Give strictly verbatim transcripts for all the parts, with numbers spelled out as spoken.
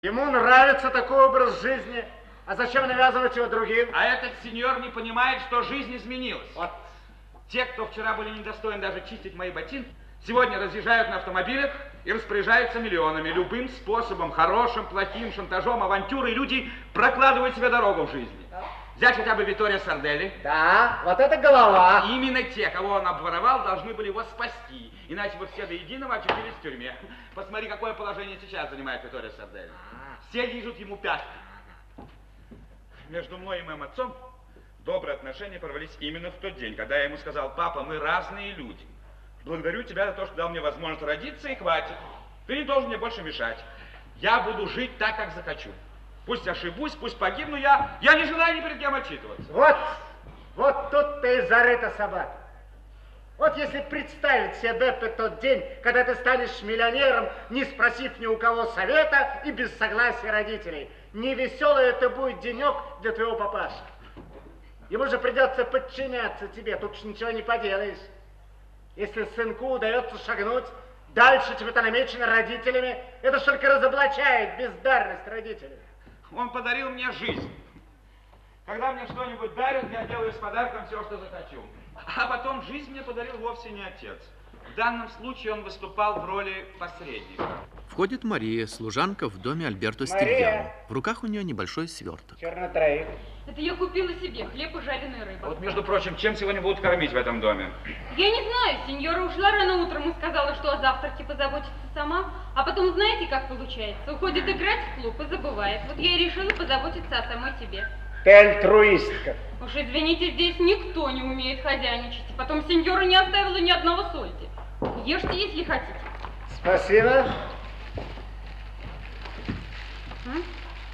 Ему нравится такой образ жизни. А зачем навязывать его другим? А этот сеньор не понимает, что жизнь изменилась. Вот. Те, кто вчера были недостойны даже чистить мои ботинки, сегодня разъезжают на автомобилях и распоряжаются миллионами. Любым способом, хорошим, плохим, шантажом, авантюрой люди прокладывают себе дорогу в жизни. Да. Взять хотя бы Витторио Сарделли. Да, вот это голова. Именно те, кого он обворовал, должны были его спасти. Иначе бы все до единого очутились в тюрьме. Посмотри, какое положение сейчас занимает Витторио Сарделли. Все лижут ему пятки. Между мной и моим отцом добрые отношения порвались именно в тот день, когда я ему сказал: папа, мы разные люди. Благодарю тебя за то, что дал мне возможность родиться, и хватит. Ты не должен мне больше мешать. Я буду жить так, как захочу. Пусть ошибусь, пусть погибну я. Я не желаю ни перед кем отчитываться. Вот, вот тут-то и зарыта собака. Вот если представить себе тот день, когда ты станешь миллионером, не спросив ни у кого совета и без согласия родителей. Невеселый это будет денек для твоего папаши. Ему же придется подчиняться тебе, тут уж ничего не поделаешь. Если сынку удается шагнуть дальше, чем это намечено родителями, это ж только разоблачает бездарность родителей. Он подарил мне жизнь. Когда мне что-нибудь дарят, я делаю с подарком все, что захочу. А потом жизнь мне подарил вовсе не отец. В данном случае он выступал в роли посредника. Входит Мария, служанка в доме Альберто Мария. Стильяно. В руках у нее небольшой сверток. Черно троих. Это я купила себе хлеб и жареная рыба. Вот, между прочим, чем сегодня будут кормить в этом доме? Я не знаю, сеньора ушла рано утром и сказала, что о завтраке позаботится сама. А потом знаете, как получается? Уходит играть в клуб и забывает. Вот я и решила позаботиться о самой себе. Ты альтруистка. Уж извините, здесь никто не умеет хозяйничать. И потом сеньора не оставила ни одного сольди. Ешьте, если хотите. Спасибо. М?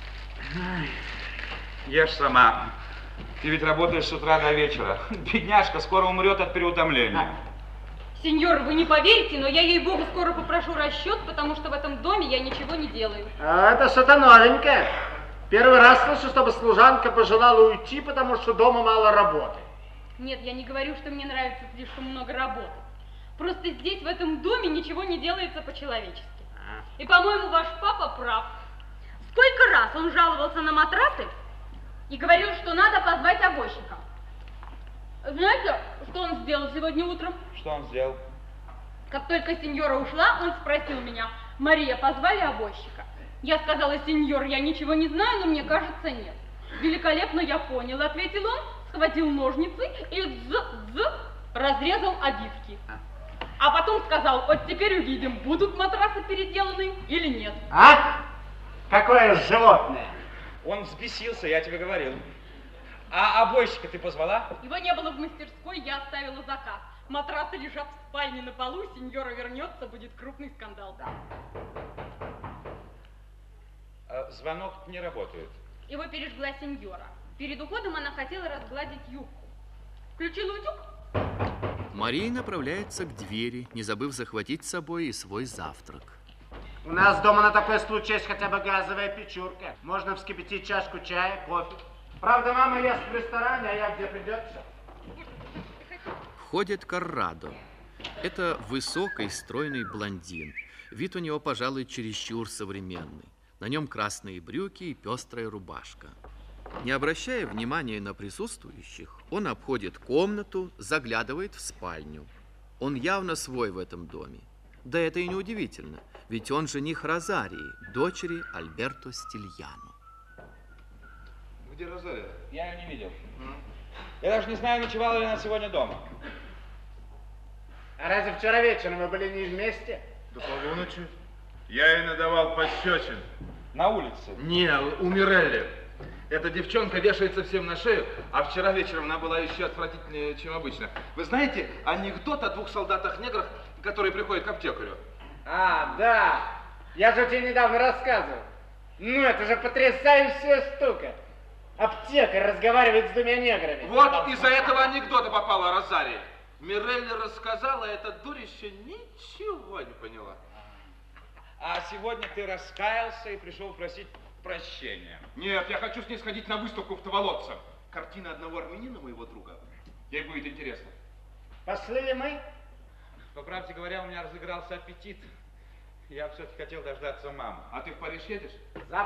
Ешь сама. Ты ведь работаешь с утра до вечера. Бедняжка скоро умрет от переутомления. Сеньор, вы не поверите, но я, ей-богу, скоро попрошу расчет, потому что в этом доме я ничего не делаю. А это что-то новенькое. Первый раз слышу, чтобы служанка пожелала уйти, потому что дома мало работы. Нет, я не говорю, что мне нравится слишком много работы. Просто здесь, в этом доме, ничего не делается по-человечески. И, по-моему, ваш папа прав. Сколько раз он жаловался на матрасы и говорил, что надо позвать обойщика. Знаете, что он сделал сегодня утром? Что он сделал? Как только сеньора ушла, он спросил меня: Мария, позвали обойщика? Я сказала: сеньор, я ничего не знаю, но мне кажется, нет. Великолепно, я понял, ответил он, схватил ножницы и з-з разрезал обивки. А потом сказал: вот теперь увидим, будут матрасы переделаны или нет. А? Какое животное? Он взбесился, я тебе говорил. А обойщика ты позвала? Его не было в мастерской, я оставила заказ. Матрасы лежат в спальне на полу, сеньора вернется, будет крупный скандал. Да. А звонок не работает. Его пережгла сеньора. Перед уходом она хотела разгладить юбку. Включила утюг. Мария направляется к двери, не забыв захватить с собой и свой завтрак. У нас дома на такой случай есть хотя бы газовая печурка. Можно вскипятить чашку чая, кофе. Правда, мама ест в ресторане, а я где придется. Входит Коррадо. Это высокий, стройный блондин. Вид у него, пожалуй, чересчур современный. На нем красные брюки и пестрая рубашка. Не обращая внимания на присутствующих, он обходит комнату, заглядывает в спальню. Он явно свой в этом доме. Да это и не удивительно, ведь он жених Розарии, дочери Альберто Стильяно. Где Розария? Я ее не видел. Mm. Я даже не знаю, ночевала ли она сегодня дома. А разве вчера вечером вы были не вместе? До полуночи. Я ей надавал пощечин. На улице? Не, у Мирелли. Эта девчонка вешается всем на шею, а вчера вечером она была еще отвратительнее, чем обычно. Вы знаете анекдот о двух солдатах-неграх, которые приходят к аптекарю? А, да. Я же тебе недавно рассказывал. Ну, это же потрясающая штука. Аптекарь разговаривает с двумя неграми. Вот из-за этого анекдота попала Розария. Мирелли рассказала, а эта дурь еще ничего не поняла. А сегодня ты раскаялся и пришел просить прощения. Нет, я хочу с ней сходить на выставку в Таволоццо. Картина одного армянина, моего друга. Ей будет интересно. Пошли ли мы? По правде говоря, у меня разыгрался аппетит. Я все-таки хотел дождаться мамы. А ты в Париж едешь?